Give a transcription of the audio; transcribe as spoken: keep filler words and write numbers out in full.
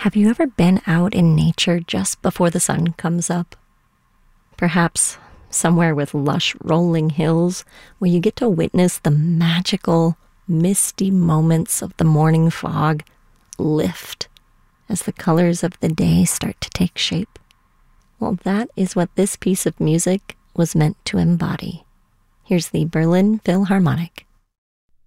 Have you ever been out in nature just before the sun comes up? Perhaps somewhere with lush rolling hills where you get to witness the magical, misty moments of the morning fog lift as the colors of the day start to take shape. Well, that is what this piece of music was meant to embody. Here's the Berlin Philharmonic.